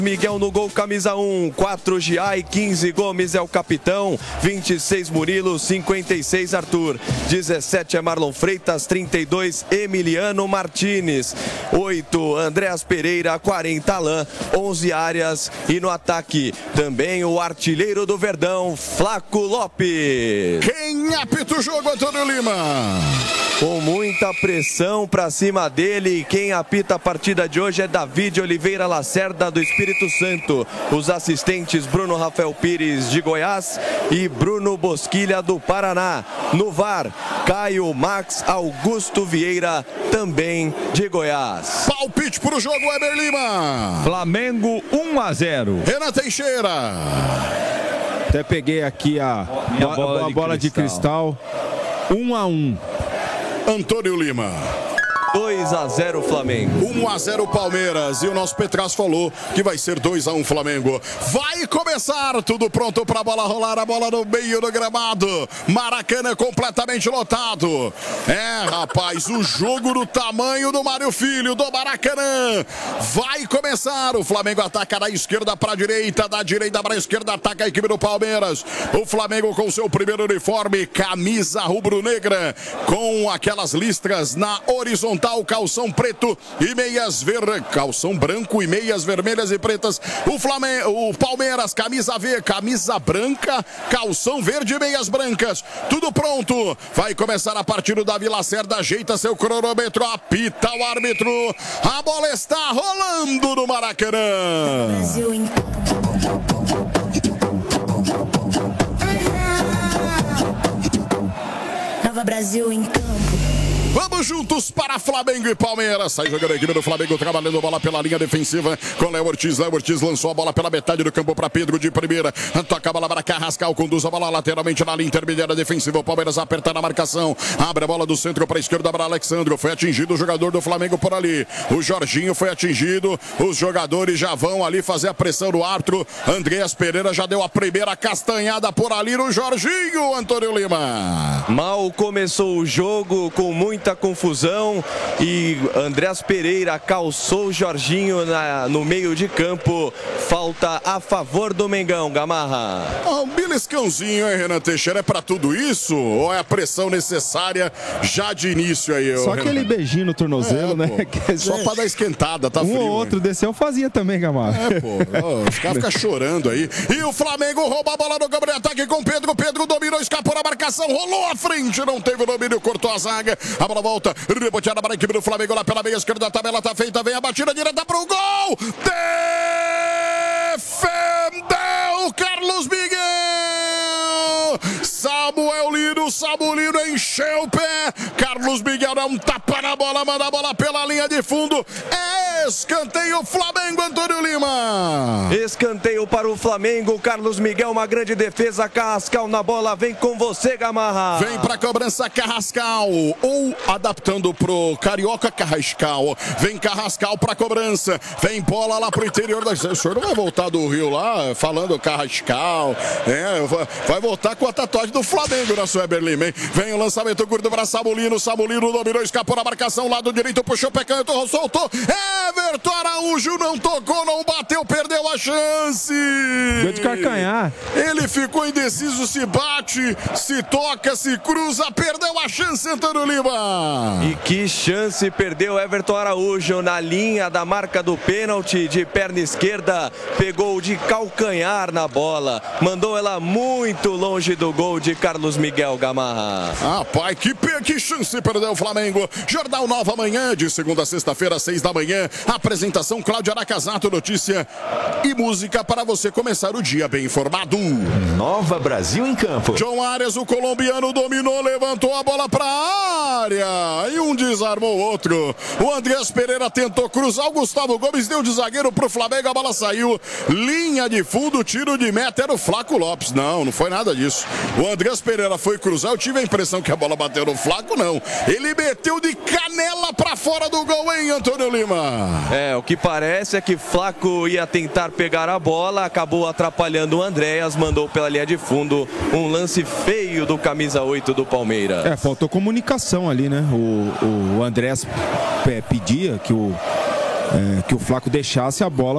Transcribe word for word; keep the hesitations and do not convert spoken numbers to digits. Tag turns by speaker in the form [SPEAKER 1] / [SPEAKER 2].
[SPEAKER 1] Miguel no gol, camisa um, quatro Giai, quinze Gomes é o capitão, vinte e seis Murilo, cinquenta e seis Arthur, dezessete é Marlon Freitas, trinta e dois Emiliano Martins, oito Andréas Pereira, quarenta Alain, onze Arias e no ataque também o artilheiro do Verdão, Flaco Lopes.
[SPEAKER 2] Quem apita o jogo, Antônio Lima?
[SPEAKER 1] Com muita pressão pra cima dele, quem apita a partida de hoje é David Oliveira Lacerda do Espírito Santo. Os assistentes Bruno Rafael Pires de Goiás e Bruno Bosquilha do Paraná. No V A R, Caio Max Augusto Vieira, também de Goiás.
[SPEAKER 2] Palpite pro jogo, Weber Lima.
[SPEAKER 3] Flamengo um a zero.
[SPEAKER 2] Renan Teixeira.
[SPEAKER 3] Até peguei aqui a, a bola, a de, bola cristal. de cristal. um a um.
[SPEAKER 2] Antônio Lima.
[SPEAKER 1] dois a zero Flamengo.
[SPEAKER 2] um a zero Palmeiras. E o nosso Petraz falou que vai ser dois a um Flamengo. Vai começar, tudo pronto para a bola rolar. A bola no meio do gramado. Maracanã completamente lotado. É, rapaz, o jogo do tamanho do Mário Filho, do Maracanã. Vai começar. O Flamengo ataca da esquerda para a direita, da direita para a esquerda ataca a equipe do Palmeiras. O Flamengo com seu primeiro uniforme, camisa rubro-negra, com aquelas listras na horizontal. Calção preto e meias ver... calção branco e meias vermelhas e pretas. O Flamengo, o Palmeiras, camisa V, camisa branca, calção verde e meias brancas. Tudo pronto. Vai começar a partir do Davi Lacerda. Ajeita seu cronômetro, apita o árbitro. A bola está rolando no Maracanã.
[SPEAKER 4] Brasil em... Nova Brasil em campo.
[SPEAKER 2] Vamos juntos para Flamengo e Palmeiras. Sai jogando a equipe do Flamengo, trabalhando a bola pela linha defensiva com Léo Ortiz. Léo Ortiz lançou a bola pela metade do campo para Pedro de primeira. Toca a bola para Carrascal, conduz a bola lateralmente na linha intermediária defensiva. O Palmeiras aperta na marcação. Abre a bola do centro para a esquerda para Alexandro. Foi atingido o jogador do Flamengo por ali. O Jorginho foi atingido. Os jogadores já vão ali fazer a pressão no árbitro. Andréas Pereira já deu a primeira castanhada por ali no Jorginho, Antônio Lima.
[SPEAKER 1] Mal começou o jogo com muito muita confusão e Andréas Pereira calçou o Jorginho na, no meio de campo. Falta a favor do Mengão, Gamarra.
[SPEAKER 2] Ah, um beliscãozinho, hein, Renan Teixeira? É pra tudo isso? Ou é a pressão necessária já de início aí?
[SPEAKER 3] Só
[SPEAKER 2] Renan?
[SPEAKER 3] Aquele beijinho no tornozelo, é, né?
[SPEAKER 2] Pô, só pra dar esquentada, tá
[SPEAKER 3] um
[SPEAKER 2] frio.
[SPEAKER 3] Um ou outro
[SPEAKER 2] hein?
[SPEAKER 3] desse eu fazia também, Gamarra.
[SPEAKER 2] É, pô. Oh, os caras ficam chorando aí. E o Flamengo rouba a bola no campo de ataque com Pedro. Pedro dominou, escapou na marcação, rolou à frente, não teve o domínio, cortou a zaga. A bola volta, reboteada para a equipe do Flamengo lá pela meia esquerda, a tabela tá feita, vem a batida direta para o gol. Defendeu Carlos Miguel. Samuel Lino, Samuel Lino encheu o pé. Carlos Miguel dá um tapa na bola, manda a bola pela linha de fundo. É escanteio Flamengo, Antônio Lima.
[SPEAKER 1] Escanteio para o Flamengo. Carlos Miguel, uma grande defesa. Carrascal na bola, vem com você, Gamarra.
[SPEAKER 2] Vem pra cobrança Carrascal, ou adaptando pro Carioca Carrascal. Vem Carrascal pra cobrança. Vem bola lá pro interior da... O senhor não vai voltar do Rio lá falando Carrascal. É, vai voltar com a tatuagem do Flamengo na sua Weber Lima, hein? Vem o lançamento curto para Samulino. Samulino dominou, escapou na marcação. Lado direito, puxou o pé canto, soltou. Everton Araújo não tocou, não bateu, perdeu a chance.
[SPEAKER 3] Deu de calcanhar.
[SPEAKER 2] Ele ficou indeciso, se bate, se toca, se cruza, perdeu a chance, Antônio Lima.
[SPEAKER 1] E que chance perdeu Everton Araújo na linha da marca do pênalti de perna esquerda. Pegou de calcanhar na bola, mandou ela muito longe do gol de Carlos Miguel, Gamarra.
[SPEAKER 2] Ah, pai, que, que chance perdeu o Flamengo. Jornal Nova Manhã, de segunda a sexta-feira, seis da manhã. Apresentação Cláudia Aracasato, notícia e música para você começar o dia bem informado.
[SPEAKER 5] Nova Brasil em campo.
[SPEAKER 2] John Arias, o colombiano, dominou, levantou a bola para a área. E um desarmou o outro. O Andréas Pereira tentou cruzar, o Gustavo Gomes deu de zagueiro pro Flamengo, a bola saiu. Linha de fundo, tiro de meta, era o Flaco Lopes. Não, não foi nada disso. O Andréas Pereira foi cruzar, eu tive a impressão que a bola bateu no Flaco, não. Ele meteu de canela pra fora do gol, hein, Antônio Lima?
[SPEAKER 1] É, o que parece é que Flaco ia tentar pegar a bola, acabou atrapalhando o Andréas, mandou pela linha de fundo, um lance feio do camisa oito do Palmeiras.
[SPEAKER 3] É, faltou comunicação ali, né? O, o Andréas pedia que o, é, que o Flaco deixasse a bola